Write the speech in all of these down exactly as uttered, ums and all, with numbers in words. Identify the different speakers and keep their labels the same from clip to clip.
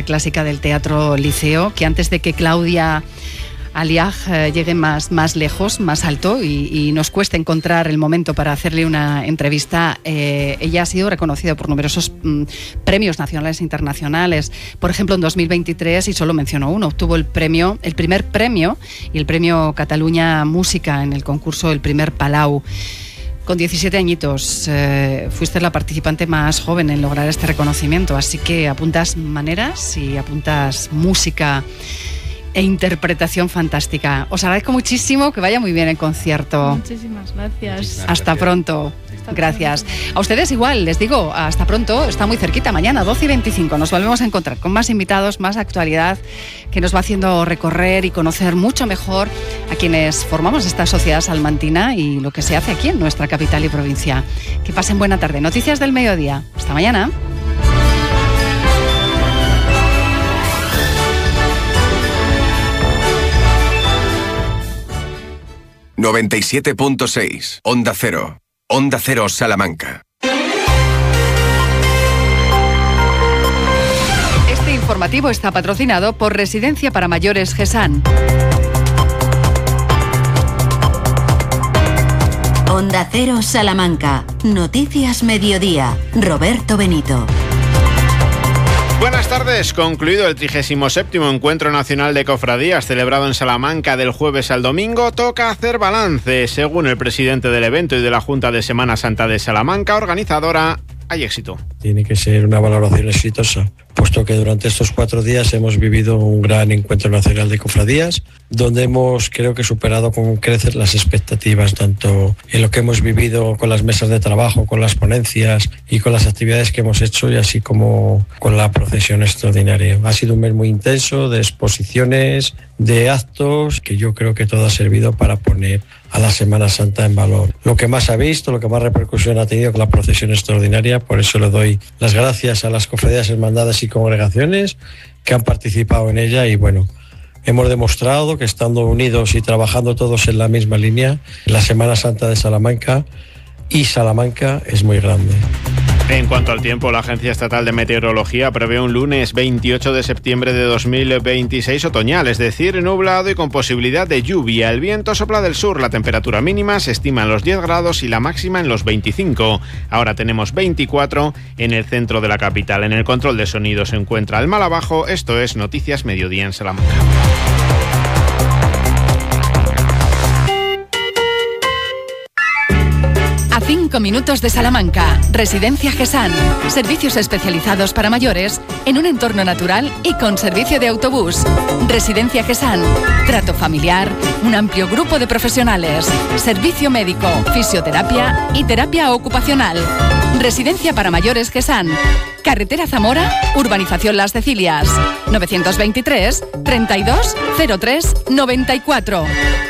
Speaker 1: clásica del Teatro Liceo, que antes de que Claudia Aliag eh, llegue más, más lejos, más alto y, y nos cuesta encontrar el momento para hacerle una entrevista, eh, ella ha sido reconocida por numerosos mm, premios nacionales e internacionales. Por ejemplo, en dos mil veintitrés, y solo menciono uno, obtuvo el premio, el primer premio y el premio Cataluña Música en el concurso El Primer Palau. Con diecisiete añitos eh, fuiste la participante más joven en lograr este reconocimiento, así que apuntas maneras y apuntas música e interpretación fantástica. Os agradezco muchísimo, que vaya muy bien el concierto.
Speaker 2: Muchísimas gracias.
Speaker 1: Muchísimas hasta gracias. Pronto. Hasta gracias. Pronto. A ustedes igual, les digo, hasta pronto, está muy cerquita, mañana doce y veinticinco nos volvemos a encontrar con más invitados, más actualidad que nos va haciendo recorrer y conocer mucho mejor a quienes formamos esta sociedad salmantina y lo que se hace aquí en nuestra capital y provincia. Que pasen buena tarde. Noticias del mediodía. Hasta mañana.
Speaker 3: noventa y siete punto seis, Onda Cero, Onda Cero Salamanca.
Speaker 1: Este informativo está patrocinado por Residencia para Mayores GESAN.
Speaker 4: Onda Cero Salamanca, Noticias Mediodía, Roberto Benito.
Speaker 5: Buenas tardes. Concluido el trigésimo séptimo Encuentro Nacional de Cofradías celebrado en Salamanca del jueves al domingo, toca hacer balance. Según el presidente del evento y de la Junta de Semana Santa de Salamanca, organizadora, hay éxito.
Speaker 6: Tiene que ser una valoración exitosa, puesto que durante estos cuatro días hemos vivido un gran encuentro nacional de cofradías, donde hemos, creo que, superado con creces las expectativas, tanto en lo que hemos vivido con las mesas de trabajo, con las ponencias y con las actividades que hemos hecho, y así como con la procesión extraordinaria. Ha sido un mes muy intenso de exposiciones, de actos, que yo creo que todo ha servido para poner a la Semana Santa en valor. Lo que más ha visto, lo que más repercusión ha tenido con la procesión extraordinaria, por eso le doy las gracias a las cofradías, hermandades y congregaciones que han participado en ella, y bueno, hemos demostrado que estando unidos y trabajando todos en la misma línea, la Semana Santa de Salamanca y Salamanca es muy grande.
Speaker 5: En cuanto al tiempo, la Agencia Estatal de Meteorología prevé un lunes veintiocho de septiembre de dos mil veintiséis otoñal, es decir, nublado y con posibilidad de lluvia. El viento sopla del sur, la temperatura mínima se estima en los diez grados y la máxima en los veinticinco. Ahora tenemos veinticuatro en el centro de la capital. En el control de sonido se encuentra el Malabajo. Esto es Noticias Mediodía en Salamanca.
Speaker 1: A cinco minutos de Salamanca, Residencia GESAN. Servicios especializados para mayores en un entorno natural y con servicio de autobús. Residencia GESAN. Trato familiar, un amplio grupo de profesionales. Servicio médico, fisioterapia y terapia ocupacional. Residencia para Mayores GESAN. Carretera Zamora, Urbanización Las Cecilias. novecientos veintitrés, treinta y dos, cero tres, noventa y cuatro.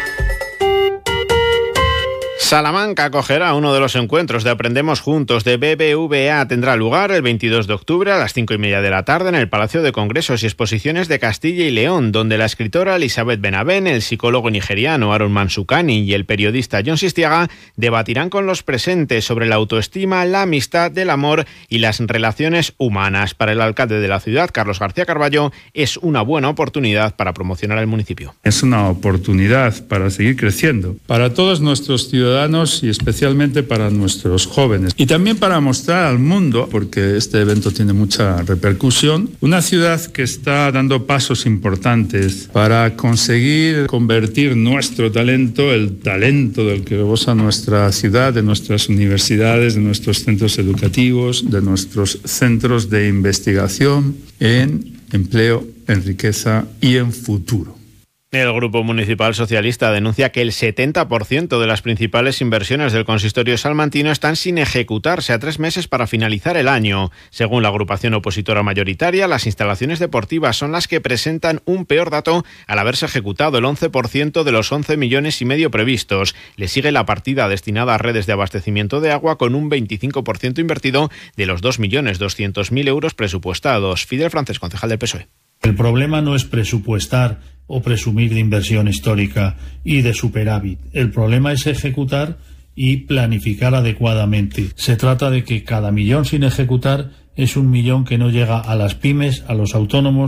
Speaker 5: Salamanca acogerá uno de los encuentros de Aprendemos Juntos de B B V A. Tendrá lugar el veintidós de octubre a las cinco y media de la tarde en el Palacio de Congresos y Exposiciones de Castilla y León, donde la escritora Elizabeth Benavent, el psicólogo nigeriano Aaron Mansukani y el periodista John Sistiaga debatirán con los presentes sobre la autoestima, la amistad, el amor y las relaciones humanas. Para el alcalde de la ciudad, Carlos García Carballo, es una buena oportunidad para promocionar el municipio.
Speaker 7: Es una oportunidad para seguir creciendo, para todos nuestros ciudadanos y especialmente para nuestros jóvenes. Y también para mostrar al mundo, porque este evento tiene mucha repercusión, una ciudad que está dando pasos importantes para conseguir convertir nuestro talento, el talento del que goza nuestra ciudad, de nuestras universidades, de nuestros centros educativos, de nuestros centros de investigación, en empleo, en riqueza y en futuro.
Speaker 5: El Grupo Municipal Socialista denuncia que el setenta por ciento de las principales inversiones del consistorio salmantino están sin ejecutarse a tres meses para finalizar el año. Según la agrupación opositora mayoritaria, las instalaciones deportivas son las que presentan un peor dato al haberse ejecutado el once por ciento de los once millones y medio previstos. Le sigue la partida destinada a redes de abastecimiento de agua con un veinticinco por ciento invertido de los dos millones doscientos mil euros presupuestados. Fidel Francés, concejal del P S O E.
Speaker 8: El problema no es presupuestar o presumir de inversión histórica y de superávit. El problema es ejecutar y planificar adecuadamente. Se trata de que cada millón sin ejecutar es un millón que no llega a las pymes, a los autónomos,